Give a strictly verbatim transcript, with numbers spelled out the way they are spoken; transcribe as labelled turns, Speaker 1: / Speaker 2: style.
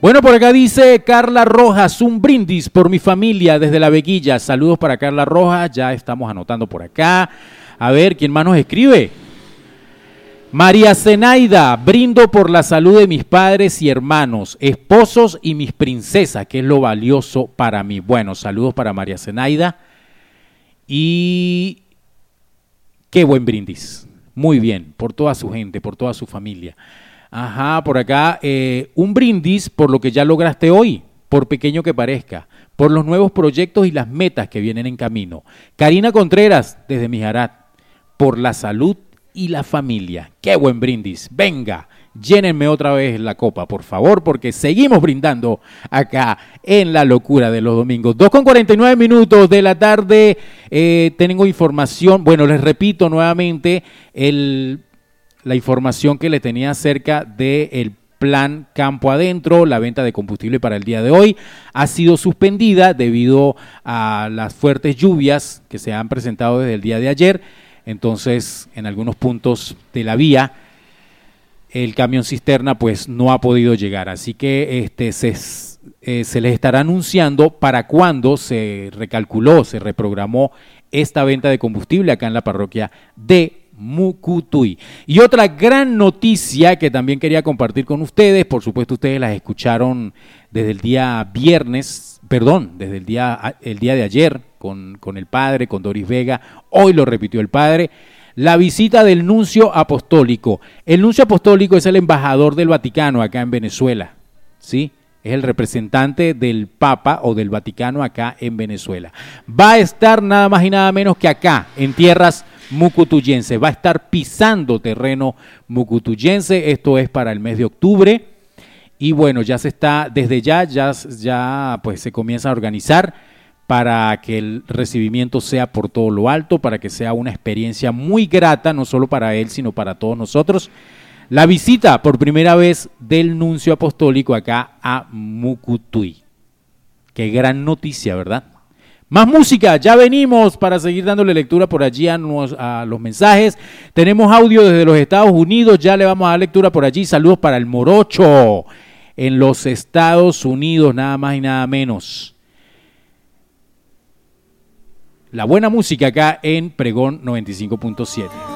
Speaker 1: Bueno, por acá dice Carla Rojas, un brindis por mi familia desde La Veguilla. Saludos para Carla Rojas, ya estamos anotando por acá. A ver, ¿quién más nos escribe? María Zenaida, brindo por la salud de mis padres y hermanos, esposos y mis princesas, que es lo valioso para mí. Bueno, saludos para María Zenaida y qué buen brindis. Muy bien, por toda su gente, por toda su familia. Ajá, por acá, eh, un brindis por lo que ya lograste hoy, por pequeño que parezca, por los nuevos proyectos y las metas que vienen en camino. Karina Contreras, desde Mijarat, por la salud y la familia. ¡Qué buen brindis! Venga, llénenme otra vez la copa, por favor, porque seguimos brindando acá en La Locura de los Domingos. dos con cuarenta y nueve minutos de la tarde, eh, tengo información, bueno, les repito nuevamente el... la información que le tenía acerca del plan Campo Adentro. La venta de combustible para el día de hoy ha sido suspendida debido a las fuertes lluvias que se han presentado desde el día de ayer. Entonces, en algunos puntos de la vía, el camión cisterna pues no ha podido llegar. Así que este se, eh, se les estará anunciando para cuándo se recalculó, se reprogramó esta venta de combustible acá en la parroquia de Mucutuy. Y otra gran noticia que también quería compartir con ustedes, por supuesto ustedes las escucharon desde el día viernes, perdón, desde el día, el día de ayer con, con el padre, con Doris Vega, hoy lo repitió el padre, la visita del nuncio apostólico. El nuncio apostólico es el embajador del Vaticano acá en Venezuela, ¿sí? Es el representante del Papa o del Vaticano acá en Venezuela. Va a estar nada más y nada menos que acá, en tierras mucutuyense, va a estar pisando terreno mucutuyense, esto es para el mes de octubre, y bueno, ya se está, desde ya, ya, ya pues se comienza a organizar para que el recibimiento sea por todo lo alto, para que sea una experiencia muy grata, no solo para él, sino para todos nosotros. La visita por primera vez del nuncio apostólico acá a Mucutuy. Qué gran noticia, ¿verdad? Más música, ya venimos para seguir dándole lectura por allí a, nos, a los mensajes. Tenemos audio desde los Estados Unidos, ya le vamos a dar lectura por allí. Saludos para el Morocho en los Estados Unidos, nada más y nada menos. La buena música acá en Pregón noventa y cinco punto siete.